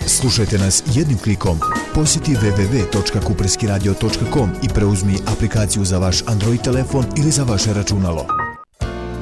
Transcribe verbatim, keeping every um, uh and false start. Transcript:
Slušajte nas jednim klikom. Posjeti w w w točka kupreskiradio točka com i preuzmi aplikaciju za vaš Android telefon ili za vaše računalo.